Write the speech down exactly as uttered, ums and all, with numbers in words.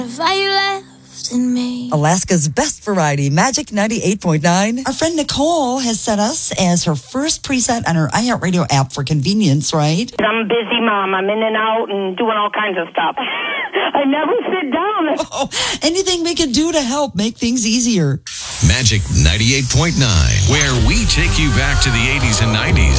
Alaska's best variety, Magic ninety-eight point nine. Our friend Nicole has set us as her first preset on her iHeartRadio app for convenience, right? I'm a busy mom. I'm in and out and doing all kinds of stuff. I never sit down. Oh, anything we can do to help make things easier. Magic ninety-eight point nine, where we take you back to the eighties and nineties.